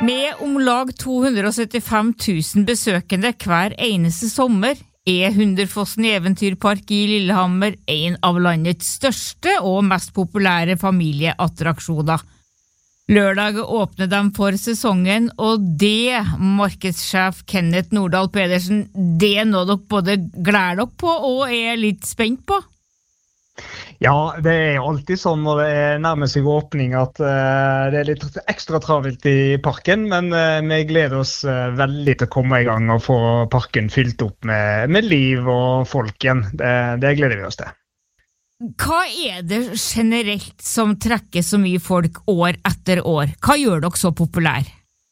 Med om lag 275 000 besøkende hver eneste sommer Hunderfossen Eventyrpark I Lillehammer en av landets største og mest populære familieattraksjoner. Lørdag åpner de for sesongen, og det, markedssjef Kenneth Nordahl Pedersen, det nå dere både gleder dere på og litt spent på? Ja, det jo alltid sånn når det nærmer seg åpning at det litt ekstra travelt I parken, men vi gleder oss veldig til å komme I gang og få parken fylt opp med liv og folk igjen. Det gleder vi oss til. Hva det generelt som trekker så mye folk år etter år? Hva gjør dere så populær?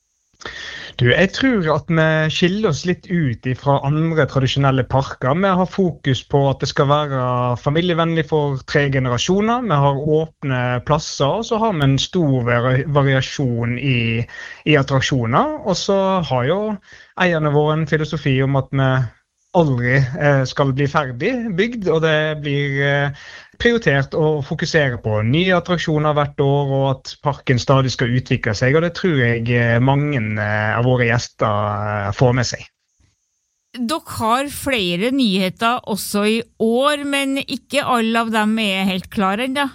Jeg tror at vi skiller oss litt ut fra andre tradisjonelle parker. Vi har fokus på at det skal være familievennlig for 3 generasjoner. Vi har åpne plasser, og så har vi en stor variasjon I attraksjoner. Og så har jo eierne våre en filosofi om at vi aldri skal bli ferdig bygd, og det blir prioritert å fokusere på nye attraksjoner hvert år, og at parken stadig skal utvikle seg, og det tror jeg mange av våre gjester får med seg. Dere har flere nyheter også I år, men ikke alle av dem helt klare ennå.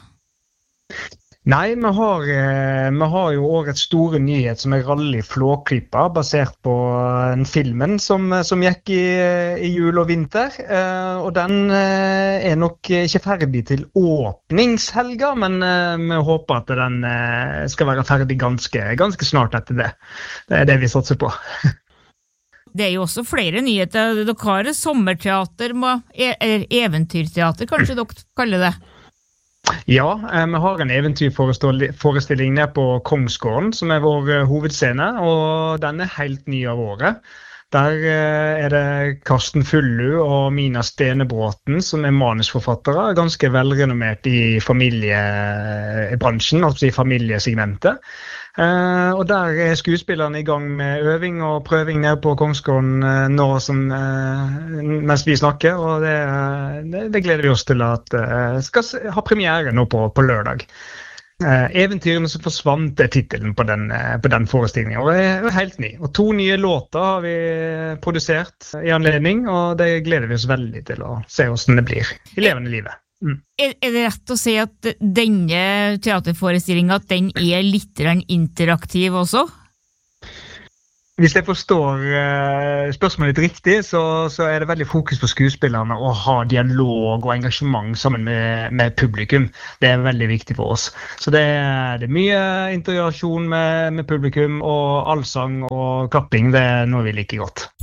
Nei, vi har jo årets store nyhet som Rally Flåklypa, basert på en filmen som gikk I jul og vinter. Og den nok ikke ferdig til åpningshelga, men vi håper at den skal være ferdig ganske snart etter det. Det det vi satser på. Det jo også flere nyheter. Dere har sommerteater, eventyrteater, kanskje dere kaller det? Ja, vi har en eventyrforestilling nede på Kongsgården, som vår hovedscene, og den helt ny av året. Der det Karsten Fullu og Mina Stenebråten som manusforfattere, ganske velrenommert I familiebransjen, altså I familiesegmentet. Og der skuespillerne I gang med øving og prøving nede på Kongsgården nå mens vi snakker, og det gleder vi oss til at skal ha premiere nå på lørdag. Eventyrene som forsvant titelen på den forestillingen, og det helt ny. Og 2 nye låter har vi produsert I anledning, og det gleder vi oss veldig til å se hvordan det blir I levende livet. Det rett å si at denne teaterforestillingen at den litt interaktiv også? Hvis jeg forstår spørsmålet litt riktig, så det veldig fokus på skuespillerne å ha dialog og engasjement sammen med publikum. Det veldig viktig for oss. Så det mye interaksjon med publikum, og allsang og klapping, det noe vi liker godt.